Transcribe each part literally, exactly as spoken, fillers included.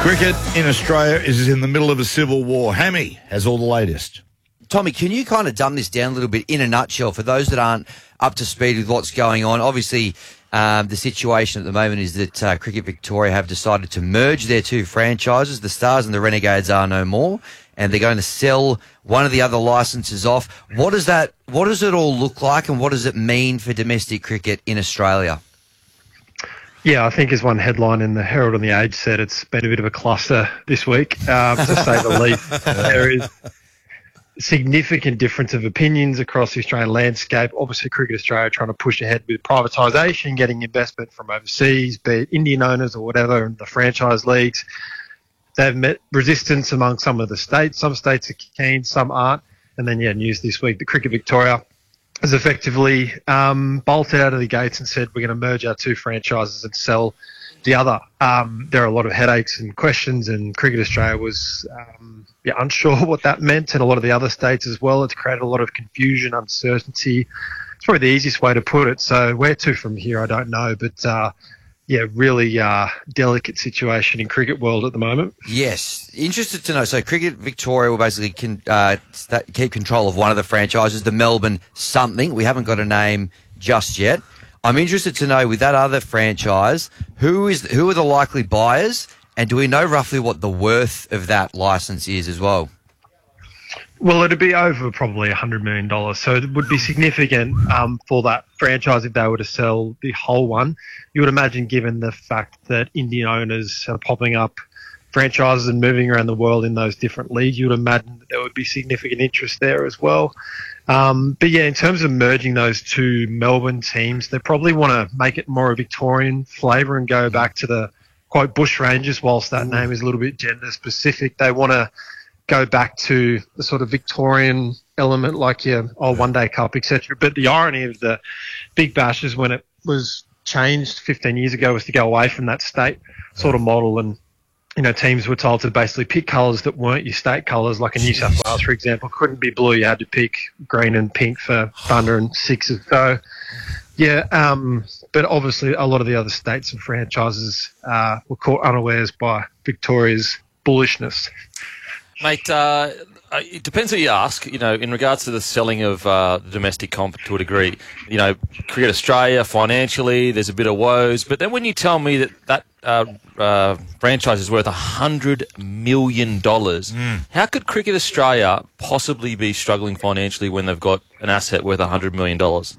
Cricket in Australia is in the middle of a civil war. Hammy has all the latest. Tommy, can you kind of dumb this down a little bit in a nutshell for those that aren't up to speed with what's going on? Obviously, um, the situation at the moment is that uh, Cricket Victoria have decided to merge their two franchises. The Stars and the Renegades are no more, and they're going to sell one of the other licenses off. What does that? What does it all look like, and what does it mean for domestic cricket in Australia? Yeah, I think as one headline in the Herald and the Age said, it's been a bit of a cluster this week, um, to say the least. There is significant difference of opinions across the Australian landscape. Obviously, Cricket Australia trying to push ahead with privatisation, getting investment from overseas, be it Indian owners or whatever, and the franchise leagues. They've met resistance among some of the states. Some states are keen, some aren't. And then, yeah, news this week that Cricket Victoria has effectively um, bolted out of the gates and said we're going to merge our two franchises and sell the other. Um, there are a lot of headaches and questions, and Cricket Australia was um, yeah, unsure what that meant, and a lot of the other states as well. It's created a lot of confusion, uncertainty. It's probably the easiest way to put it. So where to from here, I don't know. But, uh, yeah, really uh, delicate situation in cricket world at the moment. Yes. Interested to know. So Cricket Victoria will basically can, uh, st- keep control of one of the franchises, the Melbourne something. We haven't got a name just yet. I'm interested to know with that other franchise, who is who are the likely buyers, and do we know roughly what the worth of that license is as well? Well, it'd be over probably one hundred million dollars, so it would be significant um, for that franchise if they were to sell the whole one. You would imagine, given the fact that Indian owners are popping up franchises and moving around the world in those different leagues, you would imagine that there would be significant interest there as well. Um, but yeah, in terms of merging those two Melbourne teams, they probably want to make it more a Victorian flavour and go back to the, quote, Bush Rangers, whilst that name is a little bit gender specific. They want to go back to the sort of Victorian element, like your oh, One Day Cup, et cetera. But the irony of the Big Bash is when it was changed fifteen years ago was to go away from that state sort of model, and you know, teams were told to basically pick colours that weren't your state colours, like in New South Wales, for example, couldn't be blue. You had to pick green and pink for Thunder and Sixers. So, yeah, um, but obviously a lot of the other states and franchises uh, were caught unawares by Victoria's bullishness. Mate, uh, it depends who you ask. You know, in regards to the selling of uh, the domestic comp to a degree, you know, Cricket Australia, financially, there's a bit of woes. But then when you tell me that that uh, uh, franchise is worth one hundred million dollars, mm. how could Cricket Australia possibly be struggling financially when they've got an asset worth one hundred million dollars?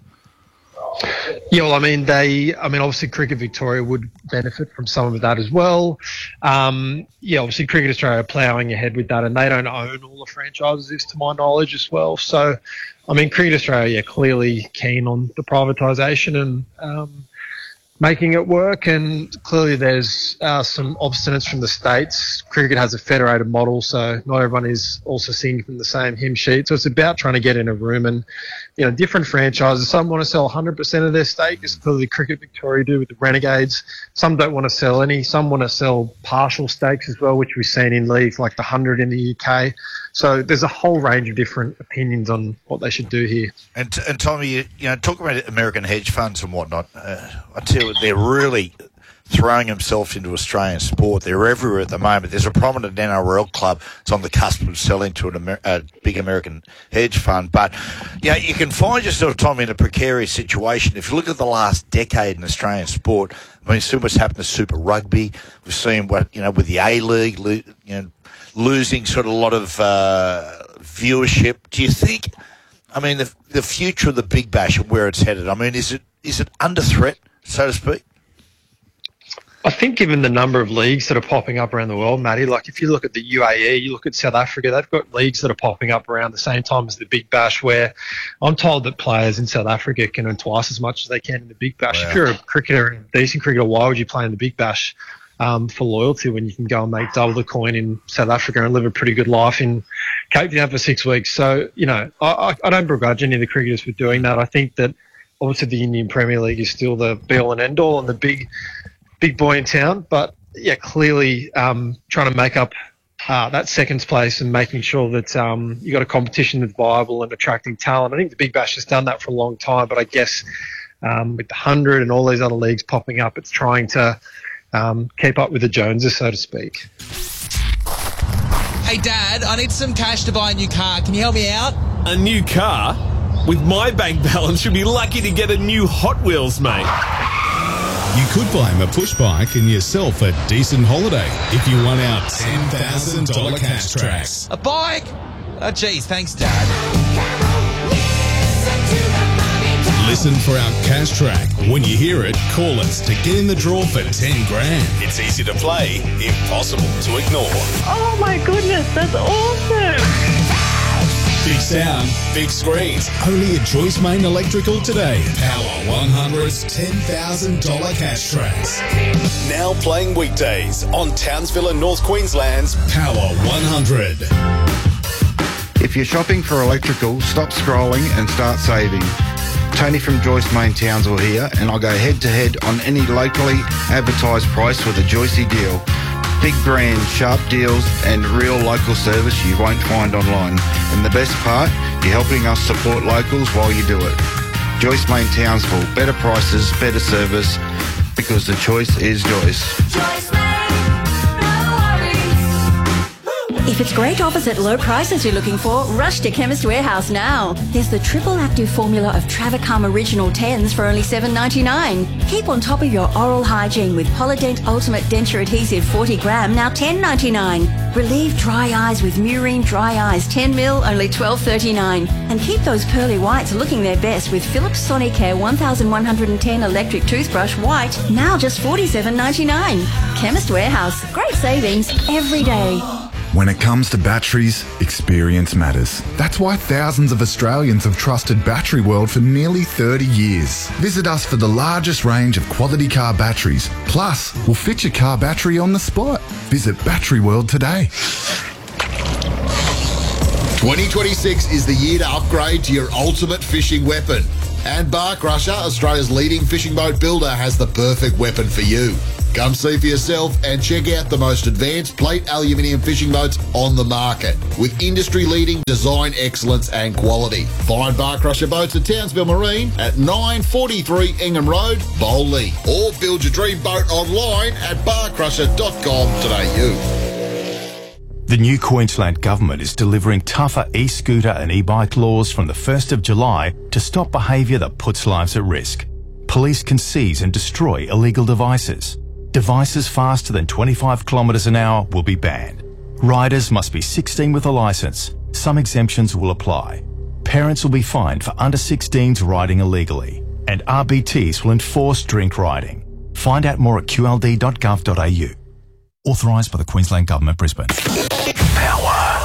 Yeah, well, I mean, they, I mean, obviously Cricket Victoria would benefit from some of that as well. Um, yeah, obviously Cricket Australia are ploughing ahead with that, and they don't own all the franchises, to my knowledge, as well. So, I mean, Cricket Australia, yeah, clearly keen on the privatisation and um, making it work, and clearly there's uh, some obstinance from the states. Cricket has a federated model, so not everyone is also singing from the same hymn sheet. So it's about trying to get in a room, and you know, different franchises. Some want to sell one hundred percent of their stake, as clearly Cricket Victoria do with the Renegades. Some don't want to sell any. Some want to sell partial stakes as well, which we've seen in leagues like the one hundred in the U K. So there's a whole range of different opinions on what they should do here. And, and Tommy, you, you know, talk about American hedge funds and whatnot. Uh, I tell you, they're really throwing themselves into Australian sport. They're everywhere at the moment. There's a prominent N R L club that's on the cusp of selling to an Amer- a big American hedge fund. But, you know, you can find yourself, Tommy, in a precarious situation. If you look at the last decade in Australian sport, I mean, see what's happened to Super Rugby. We've seen what, you know, with the A-League, you know, losing sort of a lot of uh, viewership. Do you think, I mean, the, the future of the Big Bash and where it's headed, I mean, is it is it under threat, so to speak? I think given the number of leagues that are popping up around the world, Matty, like if you look at the U A E, you look at South Africa, they've got leagues that are popping up around the same time as the Big Bash, where I'm told that players in South Africa can earn twice as much as they can in the Big Bash. Wow. If you're a cricketer, a decent cricketer, why would you play in the Big Bash um, for loyalty when you can go and make double the coin in South Africa and live a pretty good life in Cape Town for six weeks? So, you know, I, I don't begrudge any of the cricketers for doing that. I think that obviously the Indian Premier League is still the be-all and end-all and the big big boy in town, but yeah, clearly um, trying to make up uh, that second place and making sure that um, you got a competition that's viable and attracting talent. I think the Big Bash has done that for a long time, but I guess um, with the hundred and all these other leagues popping up, it's trying to um, keep up with the Joneses, so to speak. Hey, Dad, I need some cash to buy a new car. Can you help me out? A new car? With my bank balance, you'll be lucky to get a new Hot Wheels, mate. You could buy him a push bike and yourself a decent holiday if you won our ten thousand dollars cash tracks. A bike? Oh, geez, thanks, Dad. Listen for our cash track. When you hear it, call us to get in the draw for ten grand. It's easy to play, impossible to ignore. Oh my goodness, that's awesome! Big sound, big screens. Only at Joyce Main Electrical today. Power one hundred's ten thousand dollars cash tracks. Now playing weekdays on Townsville and North Queensland's Power one hundred. If you're shopping for electrical, stop scrolling and start saving. Tony from Joyce Main Townsville here, and I'll go head to head on any locally advertised price with a Joycey deal. Big brand, sharp deals and real local service you won't find online. And the best part, you're helping us support locals while you do it. Joyce Main Townsville, better prices, better service, because the choice is Joyce. Joyce Main, no worries. If it's great offers at low prices you're looking for, rush to Chemist Warehouse now. There's the triple active formula of Travacom Original tens for only seven dollars ninety-nine. Keep on top of your oral hygiene with Polydent Ultimate Denture Adhesive forty gram, now ten dollars ninety-nine. Relieve dry eyes with Murine Dry Eyes ten mil, only twelve dollars thirty-nine. And keep those pearly whites looking their best with Philips Sonicare eleven ten electric toothbrush white, now just forty-seven dollars ninety-nine. Chemist Warehouse, great savings every day. When it comes to batteries, experience matters. That's why thousands of Australians have trusted Battery World for nearly thirty years. Visit us for the largest range of quality car batteries. Plus, we'll fit your car battery on the spot. Visit Battery World today. twenty twenty-six is the year to upgrade to your ultimate fishing weapon. And Bar Crusher, Australia's leading fishing boat builder, has the perfect weapon for you. Come see for yourself and check out the most advanced plate aluminium fishing boats on the market with industry-leading design excellence and quality. Find Bar Crusher boats at Townsville Marine at nine forty-three Ingham Road, Bowley, or build your dream boat online at bar crusher dot com dot a u. The new Queensland Government is delivering tougher e-scooter and e-bike laws from the first of July to stop behaviour that puts lives at risk. Police can seize and destroy illegal devices. Devices faster than twenty-five kilometres an hour will be banned. Riders must be sixteen with a licence. Some exemptions will apply. Parents will be fined for under sixteens riding illegally. And R B Ts will enforce drink riding. Find out more at q l d dot gov dot a u. Authorised by the Queensland Government, Brisbane. Power.